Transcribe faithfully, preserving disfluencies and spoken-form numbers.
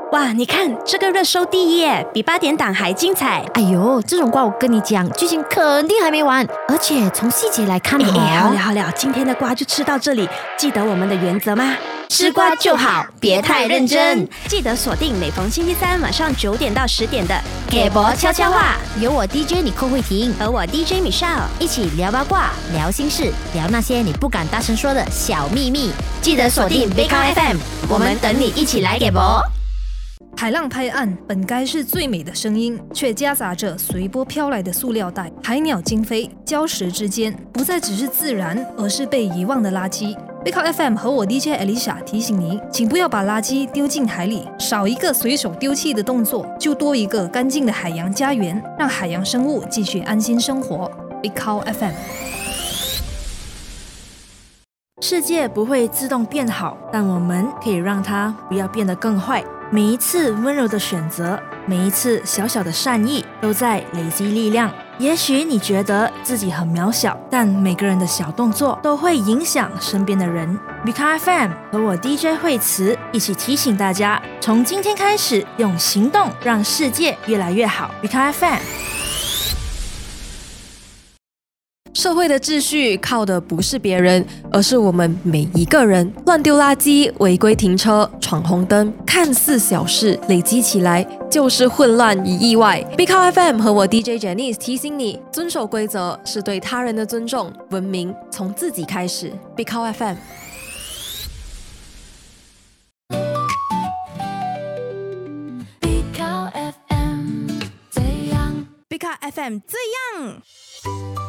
哇，你看这个热搜第一耶，比八点档还精彩。 哎呦，这种瓜我跟你讲，剧情肯定还没完，而且从细节来看哦。 哎，好了好了，今天的瓜就吃到这里，记得我们的原则吗？吃瓜就好，别太认真。记得锁定每逢星期三晚上九点到十点的《给博悄悄话》， 有我 D J 你寇慧婷和我 D J Michelle 一起聊八卦、聊心事、聊那些你不敢大声说的小秘密。 记得锁定 Big F M， 我们等你一起来给博。 海浪拍岸本该是最美的声音，却夹杂着随波飘来的塑料袋、海鸟惊飞，礁石之间不再只是自然，而是被遗忘的垃圾。Big F M 和我 D J Alicia 提醒您，请不要把垃圾丢进海里，少一个随手丢弃的动作，就多一个干净的海洋家园，让海洋生物继续安心生活。Big F M。 世界不会自动变好，但我们可以让它不要变得更坏。每一次温柔的选择，每一次小小的善意，都在累积力量。也许你觉得自己很渺小，但每个人的小动作都会影响身边的人。Big F M 和我 D J 惠慈一起提醒大家，从今天开始，用行动让世界越来越好。Big F M。 社会的秩序靠的不是别人，而是我们每一个人。乱丢垃圾、违规停车、闯红灯，看似小事，累积起来就是混乱与意外。Big F M 和我 D J Janice 提醒你，遵守规则是对他人的尊重，文明从自己开始。Big F M。 Big F M 这样